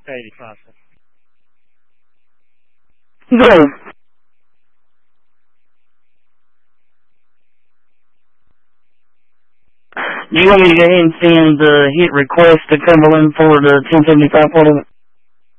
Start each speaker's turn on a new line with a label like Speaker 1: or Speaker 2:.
Speaker 1: 85, sir.
Speaker 2: Go. Do you want me to go ahead and send the hit request to Cumberland for the 1075 part of it?